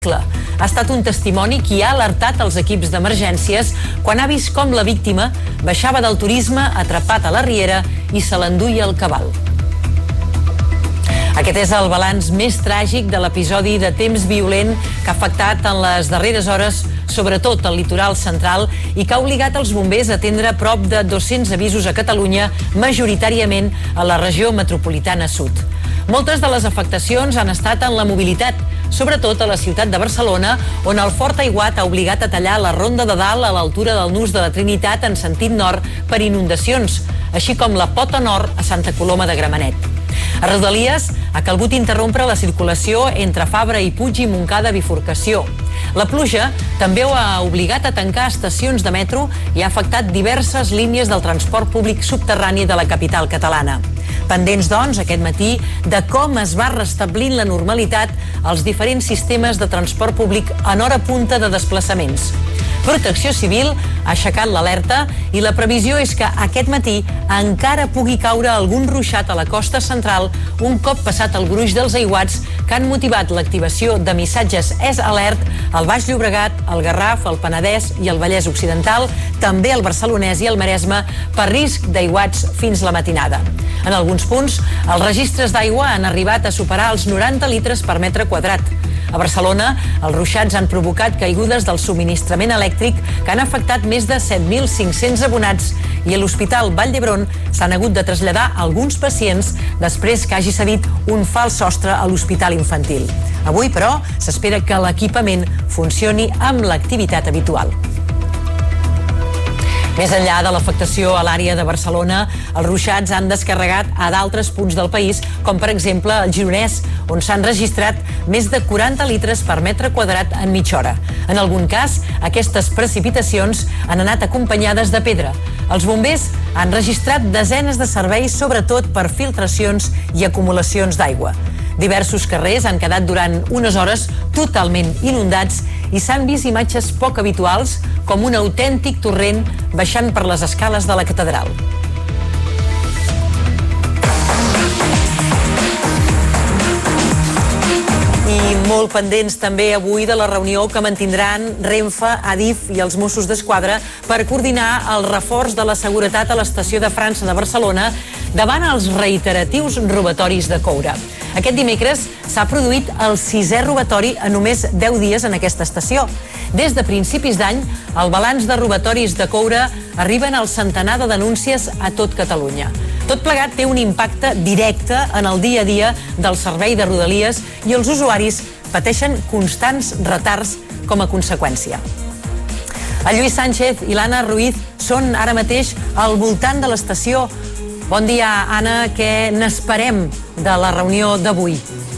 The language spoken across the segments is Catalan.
Ha estat un testimoni qui ha alertat els equips d'emergències quan ha vist com la víctima baixava del turisme atrapat a la riera i se l'enduia el cabal. Aquest és el balanç més tràgic de l'episodi de temps violent que ha afectat en les darreres hores sobretot al litoral central i que ha obligat els bombers a atendre prop de 200 avisos a Catalunya, majoritàriament a la regió metropolitana sud. Moltes de les afectacions han estat en la mobilitat, sobretot a la ciutat de Barcelona, on el fort aiguat ha obligat a tallar la Ronda de Dalt a l'altura del Nus de la Trinitat en sentit nord per inundacions, així com la Pota Nord a Santa Coloma de Gramenet. A Rodalies ha calgut interrompre la circulació entre Fabra i Puig i Montcada bifurcació. La pluja també ha obligat a tancar estacions de metro i ha afectat diverses línies del transport públic subterrani de la capital catalana. Pendents, doncs, aquest matí de com es va restablint la normalitat als diferents sistemes de transport públic en hora punta de desplaçaments. Protecció Civil ha aixecat l'alerta i la previsió és que aquest matí encara pugui caure algun ruixat a la costa central un cop passat el gruix dels aiguats que han motivat l'activació de missatges Alert al Baix Llobregat, al Garraf, al Penedès i al Vallès Occidental, també al Barcelonès i al Maresme per risc d'aiguats fins la matinada. En alguns punts, els registres d'aigua han arribat a superar els 90 litres per metre quadrat. A Barcelona, els ruixats han provocat caigudes del subministrament elèctric que han afectat més de 7.500 abonats i a l'Hospital Vall d'Hebron s'han hagut de traslladar alguns pacients després que hagi cedit un fals sostre a l'hospital infantil. Avui, però, s'espera que l'equipament funcioni amb l'activitat habitual. Més enllà de l'afectació a l'àrea de Barcelona, els ruixats han descarregat a d'altres punts del país, com per exemple el Gironès, on s'han registrat més de 40 litres per metre quadrat en mitja hora. En algun cas, aquestes precipitacions han anat acompanyades de pedra. Els bombers han registrat desenes de serveis, sobretot per filtracions i acumulacions d'aigua. Diversos carrers han quedat durant unes hores totalment inundats i s'han vist imatges poc habituals, com un autèntic torrent baixant per les escales de la catedral. I molt pendents també avui de la reunió que mantindran Renfe, Adif i els Mossos d'Esquadra per coordinar el reforç de la seguretat a l'estació de França de Barcelona davant els reiteratius robatoris de coure. Aquest dimecres s'ha produït el 6è robatori en només 10 dies en aquesta estació. Des de principis d'any, el balanç de robatoris de coure arriben al centenar de denúncies a tot Catalunya. Tot plegat té un impacte directe en el dia a dia del servei de Rodalies i els usuaris pateixen constants retards com a conseqüència. El Lluís Sánchez i l'Anna Ruiz són ara mateix al voltant de l'estació. Bon dia, Anna. Què n'esperem de la reunió d'avui?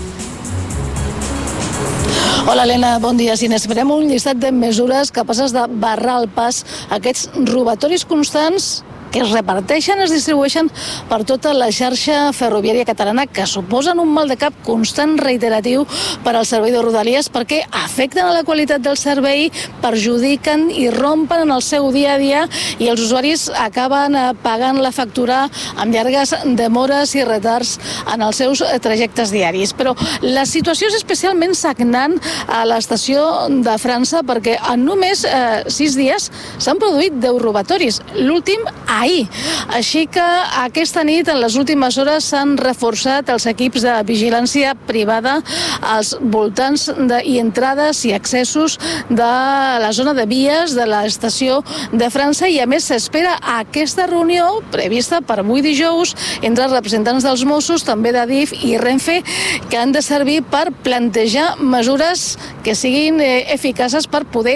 Hola, Helena, bon dia. Si n'esperem un llistat de mesures capaces de barrar el pas a aquests robatoris constants que es reparteixen, es distribueixen per tota la xarxa ferroviària catalana, que suposen un mal de cap constant reiteratiu per al servei de Rodalies perquè afecten a la qualitat del servei, perjudiquen i rompen en el seu dia a dia i els usuaris acaben pagant la factura amb llargues demores i retards en els seus trajectes diaris. Però la situació és especialment sagnant a l'estació de França perquè en només 6 dies s'han produït 10 robatoris, l'últim ahir. Així que aquesta nit, en les últimes hores, s'han reforçat els equips de vigilància privada als voltants i entrades i accessos de la zona de vies de l'estació de França i, a més, s'espera aquesta reunió prevista per avui dijous entre els representants dels Mossos, també d'Adif i Renfe, que han de servir per plantejar mesures que siguin eficaces per poder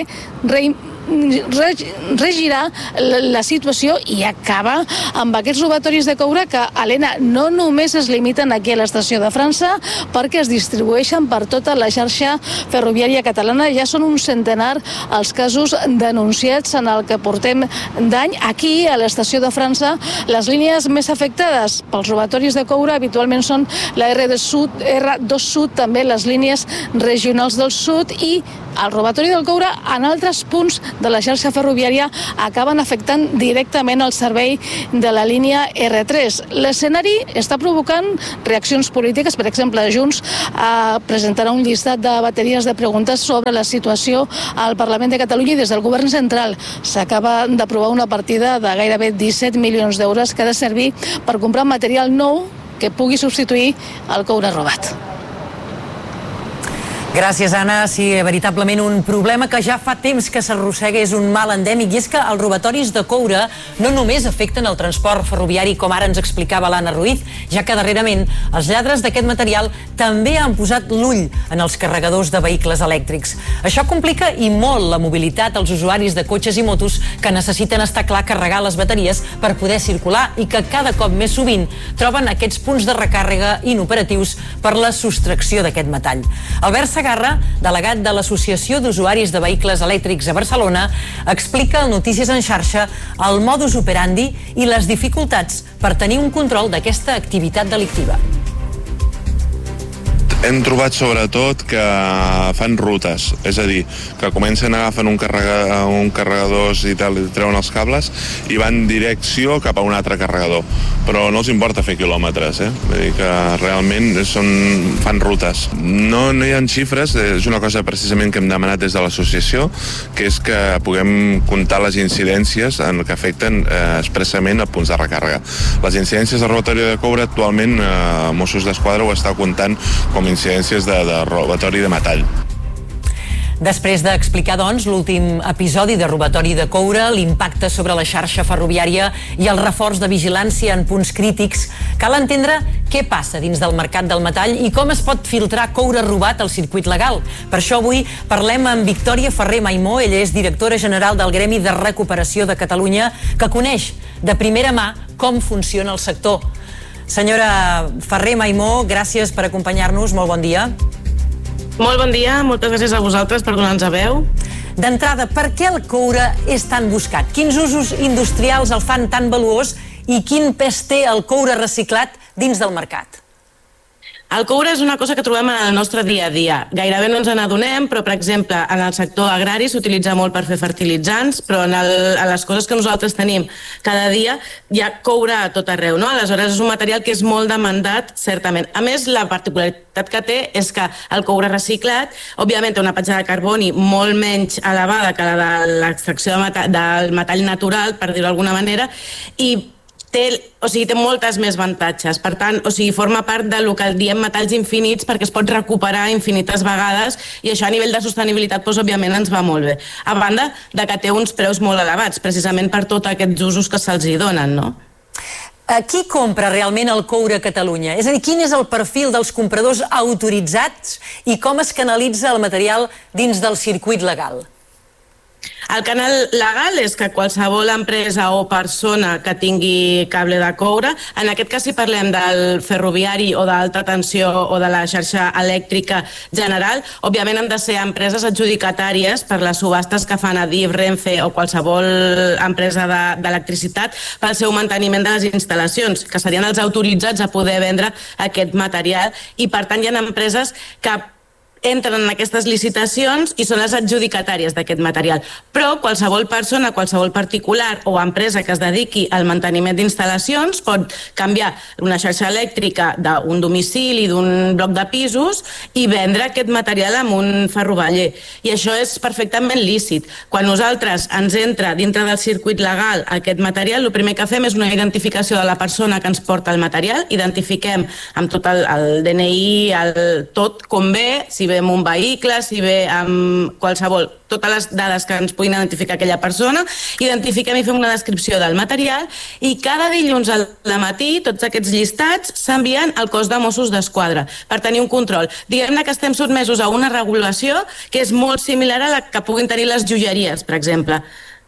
regirar la situació i acabar amb aquests robatoris de coure que, Helena, no només es limiten aquí a l'estació de França perquè es distribueixen per tota la xarxa ferroviària catalana. Ja són un centenar els casos denunciats en el que portem d'any. Aquí, a l'estació de França, les línies més afectades pels robatoris de coure habitualment són la R2 Sud, també les línies regionals del sud i el robatori del coure en altres punts de la xarxa ferroviària acaben afectant directament el servei de la línia R3. L'escenari està provocant reaccions polítiques. Per exemple, Junts presentarà un llistat de bateries de preguntes sobre la situació al Parlament de Catalunya i des del Govern central s'acaba d'aprovar una partida de gairebé 17 milions d'euros que ha de servir per comprar material nou que pugui substituir el coure robat. Gràcies, Anna. Sí, veritablement un problema que ja fa temps que s'arrossega, és un mal endèmic, i és que els robatoris de coure no només afecten el transport ferroviari, com ara ens explicava l'Anna Ruiz, ja que darrerament els lladres d'aquest material també han posat l'ull en els carregadors de vehicles elèctrics. Això complica i molt la mobilitat als usuaris de cotxes i motos que necessiten, estar clar, carregar les bateries per poder circular i que cada cop més sovint troben aquests punts de recàrrega inoperatius per la sostracció d'aquest metall. Albert Segarra, delegat de l'Associació d'Usuaris de Vehicles Elèctrics a Barcelona, explica al Notícies en xarxa el modus operandi i les dificultats per tenir un control d'aquesta activitat delictiva. Hem trobat sobretot que fan rutes, és a dir, que comencen a agafar un carregadors i tal, i treuen els cables i van direcció cap a un altre carregador, però no els importa fer quilòmetres, Vull dir que realment fan rutes. No hi ha xifres, és una cosa precisament que hem demanat des de l'associació, que és que puguem comptar les incidències que afecten expressament a punts de recàrrega. Les incidències de robatori de coure actualment Mossos d'Esquadra ho està comptant com incidències de robatori de metall. Després d'explicar, doncs, l'últim episodi de robatori de coure, l'impacte sobre la xarxa ferroviària i el reforç de vigilància en punts crítics, cal entendre què passa dins del mercat del metall i com es pot filtrar coure robat al circuit legal. Per això avui parlem amb Victòria Ferrer Maimó. Ella és directora general del Gremi de Recuperació de Catalunya, que coneix de primera mà com funciona el sector. Senyora Ferrer Maimó, gràcies per acompanyar-nos. Molt bon dia. Molt bon dia, moltes gràcies a vosaltres per donar-nos a veu. D'entrada, per què el coure és tan buscat? Quins usos industrials el fan tan valuós i quin pes té el coure reciclat dins del mercat? El coure és una cosa que trobem en el nostre dia a dia. Gairebé no ens n'adonem, però, per exemple, en el sector agrari s'utilitza molt per fer fertilitzants, però a les coses que nosaltres tenim cada dia hi ha coure a tot arreu, no? Aleshores, és un material que és molt demandat, certament. A més, la particularitat que té és que el coure reciclat, òbviament, té una petjada de carboni molt menys elevada que la de l'extracció del metall natural, per dir-ho d'alguna manera, i té moltes més avantatges. Per tant, forma part del que diem metalls infinits, perquè es pot recuperar infinites vegades i això a nivell de sostenibilitat, òbviament, ens va molt bé. A banda de que té uns preus molt elevats, precisament per tots aquests usos que se'ls hi donen, no? Qui compra realment el coure a Catalunya? És a dir, quin és el perfil dels compradors autoritzats i com es canalitza el material dins del circuit legal? El canal legal és que qualsevol empresa o persona que tingui cable de coure, en aquest cas si parlem del ferroviari o d'alta tensió o de la xarxa elèctrica general, òbviament han de ser empreses adjudicatàries per les subhastes que fan Adif, Renfe o qualsevol empresa d'electricitat pel seu manteniment de les instal·lacions, que serien els autoritzats a poder vendre aquest material, i per tant hi ha empreses que entren en aquestes licitacions i són les adjudicatàries d'aquest material. Però qualsevol persona, qualsevol particular o empresa que es dediqui al manteniment d'instal·lacions pot canviar una xarxa elèctrica d'un domicili, d'un bloc de pisos, i vendre aquest material amb un ferrovaller. I això és perfectament lícit. Quan nosaltres ens entra dintre del circuit legal aquest material, el primer que fem és una identificació de la persona que ens porta el material, identifiquem amb tot el DNI, tot com ve, si ve amb un vehicle, si ve amb qualsevol, totes les dades que ens puguin identificar aquella persona, identifiquem i fem una descripció del material, i cada dilluns al matí tots aquests llistats s'envien al cos de Mossos d'Esquadra per tenir un control. Diguem-ne que estem sotmesos a una regulació que és molt similar a la que puguin tenir les joieries, per exemple.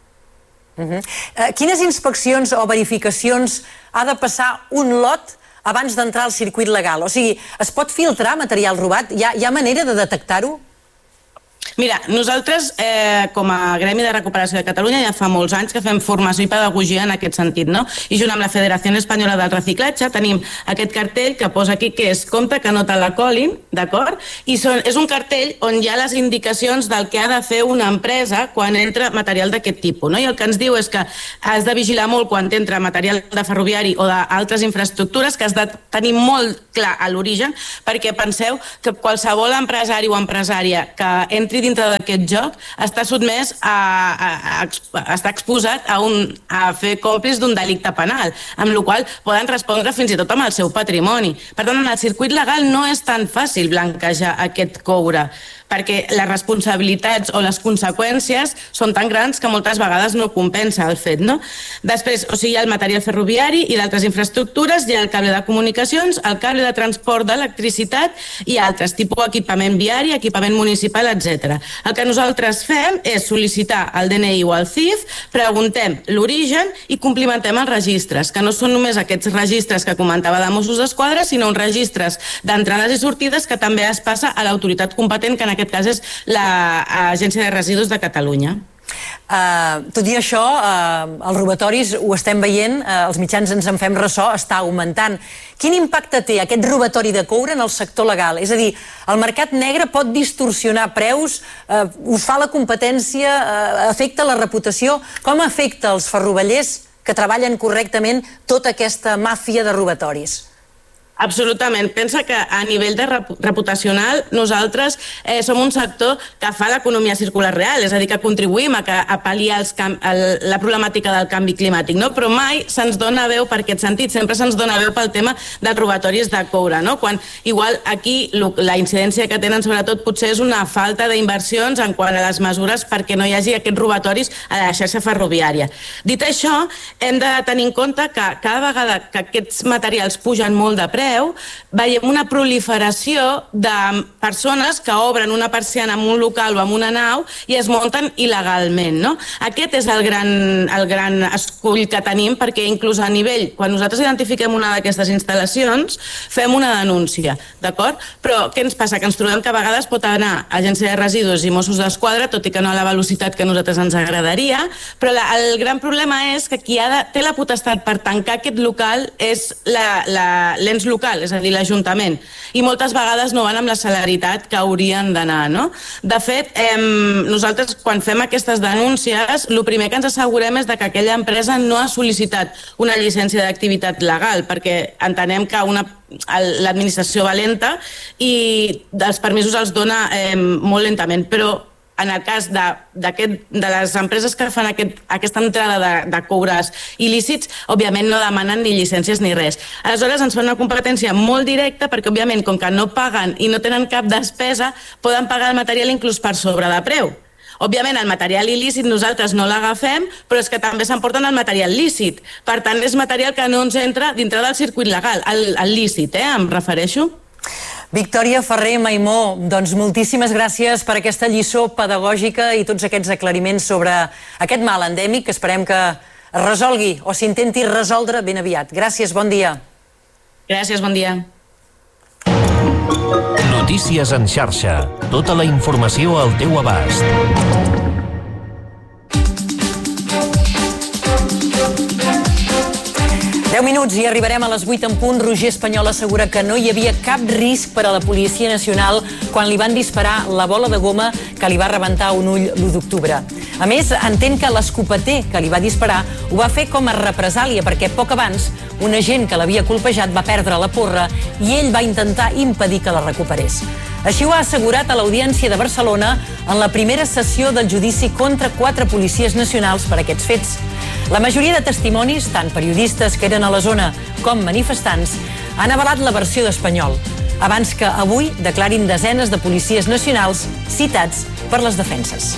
Quines inspeccions o verificacions ha de passar un lot abans d'entrar al circuit legal? O sigui, es pot filtrar material robat? Hi ha manera de detectar-ho? Mira, nosaltres, com a Gremi de Recuperació de Catalunya, ja fa molts anys que fem formació i pedagogia en aquest sentit, no? I junt amb la Federació Espanyola del Reciclatge tenim aquest cartell que posa aquí que és compte que no te la colin, d'acord? I és un cartell on hi ha les indicacions del que ha de fer una empresa quan entra material d'aquest tipus, no? I el que ens diu és que has de vigilar molt quan entra material de ferroviari o d'altres infraestructures, que has de tenir molt clar a l'origen, perquè penseu que qualsevol empresari o empresària que entri dintre d'aquest joc està sotmès està exposat a fer còmplice d'un delicte penal, amb la qual poden respondre fins i tot amb el seu patrimoni. Per tant, en el circuit legal no és tan fàcil blanquejar aquest coure, perquè les responsabilitats o les conseqüències són tan grans que moltes vegades no compensa el fet, no? Després, o sigui, hi ha el material ferroviari i d'altres infraestructures, hi ha el cable de comunicacions, el cable de transport d'electricitat i altres, tipus equipament viari, equipament municipal, etc. El que nosaltres fem és sol·licitar el DNI o el CIF, preguntem l'origen i complimentem els registres, que no són només aquests registres que comentava de Mossos d'Esquadra, sinó uns registres d'entrades i sortides que també es passa a l'autoritat competent, que en aquest cas és l'Agència de Residus de Catalunya. Tot i això, els robatoris ho estem veient, els mitjans ens en fem ressò, està augmentant. Quin impacte té aquest robatori de coure en el sector legal? És a dir, el mercat negre pot distorsionar preus, us fa la competència, afecta la reputació? Com afecta els ferrovellers que treballen correctament tota aquesta màfia de robatoris? Absolutament. Pensa que a nivell de reputacional nosaltres som un sector que fa l'economia circular real, és a dir, que contribuïm a pal·liar la problemàtica del canvi climàtic, no? Però mai se'ns dona veu per aquest sentit, sempre se'ns dona veu pel tema dels robatoris de coure, no? Quan igual aquí la incidència que tenen sobretot potser és una falta d'inversions en quant a les mesures perquè no hi hagi aquests robatoris a la xarxa ferroviària. Dit això, hem de tenir en compte que cada vegada que aquests materials pugen molt de preu, veiem una proliferació de persones que obren una persiana en un local o en una nau i es munten il·legalment, no? Aquest és el gran escull que tenim, perquè inclús a nivell, quan nosaltres identifiquem una d'aquestes instal·lacions, fem una denúncia, d'acord? Però què ens passa? Que ens trobem que a vegades pot anar Agència de Residus i Mossos d'Esquadra, tot i que no a la velocitat que a nosaltres ens agradaria, però el gran problema és que qui té la potestat per tancar aquest local és l'ens local, és a dir, l'Ajuntament, i moltes vegades no van amb la celeritat que haurien d'anar, no? De fet, nosaltres quan fem aquestes denúncies, el primer que ens assegurem és que aquella empresa no ha sol·licitat una llicència d'activitat legal, perquè entenem que l'administració va lenta i els permisos els dona molt lentament, però en el cas de les empreses que fan aquesta entrada de coures il·lícits, òbviament no demanen ni llicències ni res. Aleshores ens fan una competència molt directa perquè, òbviament, com que no paguen i no tenen cap despesa, poden pagar el material inclús per sobre de preu. Òbviament, el material il·lícit nosaltres no l'agafem, però és que també s'emporten el material lícit. Per tant, és material que no ens entra dintre del circuit legal, el lícit, em refereixo. Victòria Ferrer Maimó, doncs moltíssimes gràcies per aquesta lliçó pedagògica i tots aquests aclariments sobre aquest mal endèmic que esperem que es resolgui o s'intenti resoldre ben aviat. Gràcies, bon dia. Gràcies, bon dia. Notícies en xarxa. Tota la informació al teu abast. 10 minuts i arribarem a les 8 en punt. Roger Espanyol assegura que no hi havia cap risc per a la Policia Nacional quan li van disparar la bola de goma que li va rebentar un ull l'1 d'octubre. A més, entén que l'escopeter que li va disparar ho va fer com a represàlia perquè poc abans un agent que l'havia colpejat va perdre la porra i ell va intentar impedir que la recuperés. Així ho ha assegurat a l'Audiència de Barcelona en la primera sessió del judici contra 4 policies nacionals per aquests fets. La majoria de testimonis, tant periodistes que eren a la zona com manifestants, han avalat la versió d'Espanyol, abans que avui declarin desenes de policies nacionals citats per les defenses.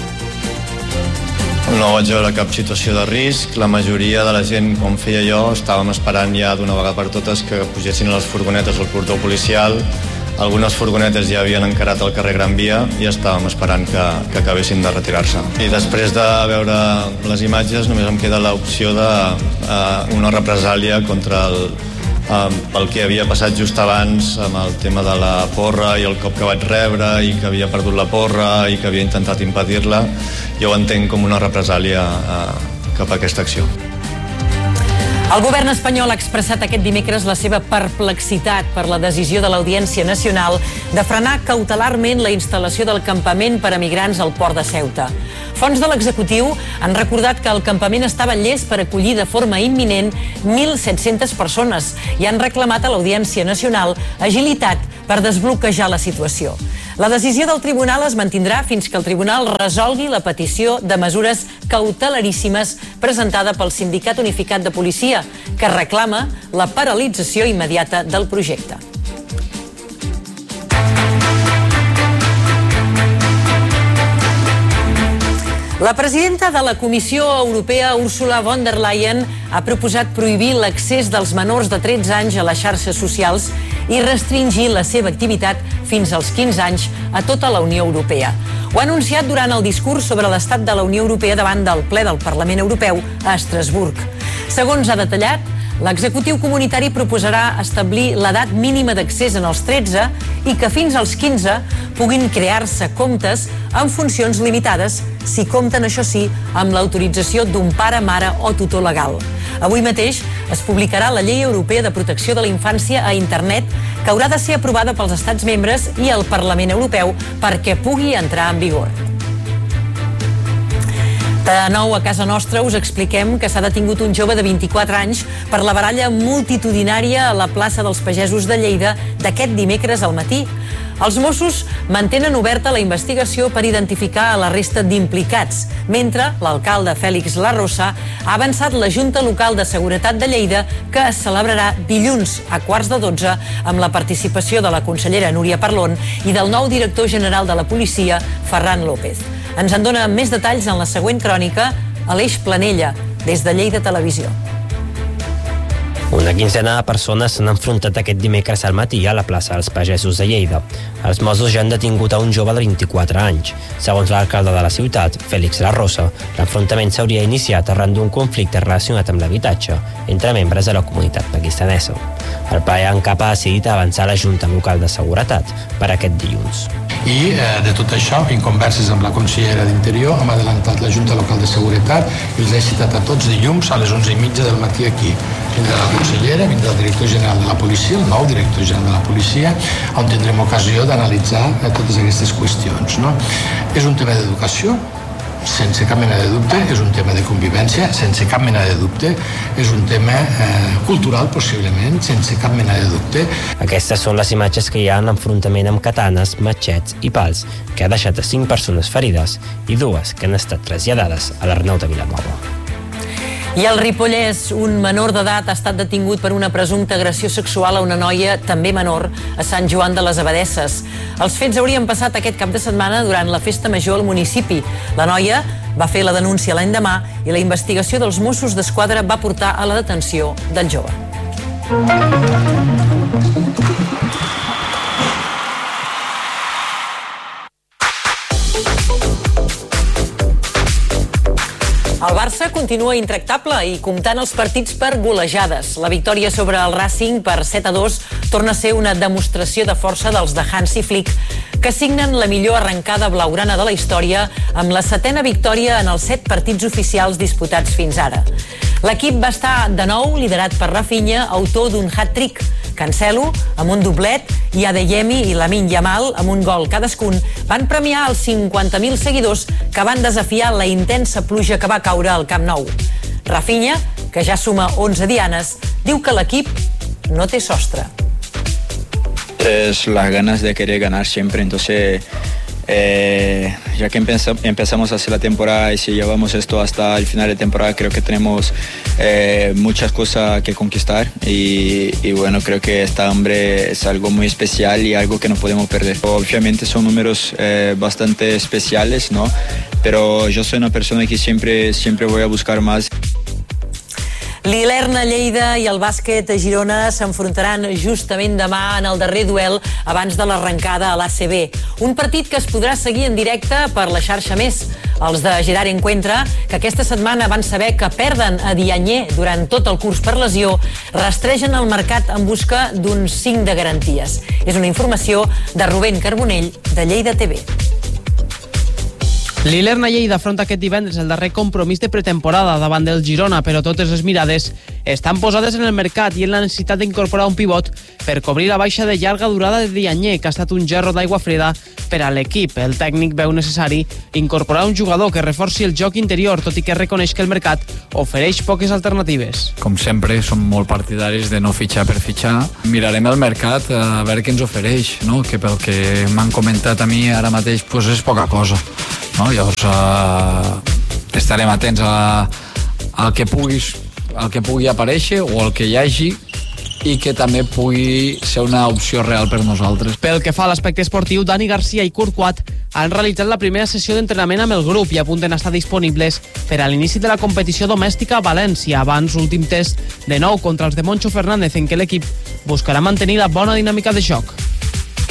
No vaig veure cap situació de risc. La majoria de la gent, com feia jo, estàvem esperant ja d'una vegada per totes que pugessin a les furgonetes al cordó policial. Algunes furgonetes ja havien encarat el carrer Gran Via i estàvem esperant que acabessin de retirar-se. I després de veure les imatges només em queda l'opció d'una represàlia contra pel que havia passat just abans amb el tema de la porra i el cop que vaig rebre i que havia perdut la porra i que havia intentat impedir-la, jo ho entenc com una represàlia cap a aquesta acció. El govern espanyol ha expressat aquest dimecres la seva perplexitat per la decisió de l'Audiència Nacional de frenar cautelarment la instal·lació del campament per a migrants al port de Ceuta. Fonts de l'executiu han recordat que el campament estava llest per acollir de forma imminent 1.700 persones i han reclamat a l'Audiència Nacional agilitat per desbloquejar la situació. La decisió del tribunal es mantindrà fins que el tribunal resolgui la petició de mesures cautelaríssimes presentada pel Sindicat Unificat de Policia, que reclama la paralització immediata del projecte. La presidenta de la Comissió Europea, Ursula von der Leyen, ha proposat prohibir l'accés dels menors de 13 anys a les xarxes socials i restringir la seva activitat fins als 15 anys a tota la Unió Europea. Ho ha anunciat durant el discurs sobre l'estat de la Unió Europea davant del ple del Parlament Europeu a Estrasburg. Segons ha detallat, l'executiu comunitari proposarà establir l'edat mínima d'accés en els 13 i que fins als 15 puguin crear-se comptes amb funcions limitades si compten, això sí, amb l'autorització d'un pare, mare o tutor legal. Avui mateix es publicarà la Llei Europea de Protecció de la Infància a Internet, que haurà de ser aprovada pels Estats membres i el Parlament Europeu perquè pugui entrar en vigor. De nou a casa nostra us expliquem que s'ha detingut un jove de 24 anys per la baralla multitudinària a la plaça dels Pagesos de Lleida d'aquest dimecres al matí. Els Mossos mantenen oberta la investigació per identificar a la resta d'implicats, mentre l'alcalde Félix Larrosa ha avançat la Junta Local de Seguretat de Lleida, que es celebrarà dilluns a 11:15 amb la participació de la consellera Núria Parlon i del nou director general de la policia, Ferran López. Ens en dona més detalls en la següent crònica, Aleix Planella, des de Lleida Televisió. Una quinzena de persones s'han enfrontat aquest dimecres al matí a la plaça dels Pagesos de Lleida. Els Mossos ja han detingut a un jove de 24 anys. Segons l'alcalde de la ciutat, Félix Larrosa, l'enfrontament s'hauria iniciat arran d'un conflicte relacionat amb l'habitatge entre membres de la comunitat pakistanesa. El ple en cap ha decidit avançar la Junta Local de Seguretat per aquest dilluns. I de tot això, en converses amb la consellera d'Interior, hem adelantat la Junta Local de Seguretat i els he citat a tots dilluns a les 11:30 del matí aquí. Vindrà la consellera, vindrà el director general de la policia, el nou director general de la policia, on tindrem ocasió d'analitzar totes aquestes qüestions. No? És un tema d'educació, sense cap mena de dubte, és un tema de convivència, sense cap mena de dubte, és un tema cultural, possiblement, sense cap mena de dubte. Aquestes són les imatges que hi ha en l'enfrontament amb katanes, matxets i pals, que ha deixat a 5 persones ferides i 2 que han estat traslladades a l'Arnau de Vilanova. I al Ripollès, un menor d'edat ha estat detingut per una presumpta agressió sexual a una noia, també menor, a Sant Joan de les Abadesses. Els fets haurien passat aquest cap de setmana durant la festa major al municipi. La noia va fer la denúncia l'endemà i la investigació dels Mossos d'Esquadra va portar a la detenció del jove. El Barça continua intractable i comptant els partits per golejades. La victòria sobre el Racing per 7-2 torna a ser una demostració de força dels de Hansi Flick, que signen la millor arrencada blaugrana de la història amb la 7a victòria en els 7 partits oficials disputats fins ara. L'equip va estar de nou liderat per Rafinha, autor d'un hat-trick. Cancelo, amb un doblet, i Adeyemi i Lamine Yamal, amb un gol cadascun, van premiar els 50.000 seguidors que van desafiar la intensa pluja que va caure al Camp Nou. Rafinha, que ja suma 11 dianes, diu que l'equip no té sostre. Es las ganas de querer ganar siempre, entonces ya que empezamos a hacer la temporada y si llevamos esto hasta el final de temporada, creo que tenemos muchas cosas que conquistar y bueno, creo que esta hambre es algo muy especial y algo que no podemos perder. Obviamente son números bastante especiales, ¿no? Pero yo soy una persona que siempre voy a buscar más. L'Ilerna Lleida i el bàsquet a Girona s'enfrontaran justament demà en el darrer duel abans de l'arrencada a l'ACB. Un partit que es podrà seguir en directe per la xarxa Més. Els de Gerard Encuentra, que aquesta setmana van saber que perden a Dianyé durant tot el curs per lesió, rastregen el mercat en busca d'un 5 de garanties. És una informació de Rubén Carbonell, de Lleida TV. L'Ilerna Lleida afronta aquest divendres el darrer compromís de pretemporada davant del Girona, però totes les mirades estan posades en el mercat i en la necessitat d'incorporar un pivot per cobrir la baixa de llarga durada de Dianyé, que ha estat un gerro d'aigua freda per a l'equip. El tècnic veu necessari incorporar un jugador que reforci el joc interior, tot i que reconeix que el mercat ofereix poques alternatives. Com sempre, som molt partidaris de no fitxar per fitxar. Mirarem el mercat a veure què ens ofereix, no? Que pel que m'han comentat a mi ara mateix pues és poca cosa. No? Llavors estarem atents al que pugui aparèixer o al que hi hagi i que també pugui ser una opció real per nosaltres. Pel que fa a l'aspecte esportiu, Dani Garcia i Courtois han realitzat la primera sessió d'entrenament amb el grup i apunten a estar disponibles per a l'inici de la competició domèstica a València, abans l'últim test de nou contra els de Moncho Fernández, en què l'equip buscarà mantenir la bona dinàmica de joc.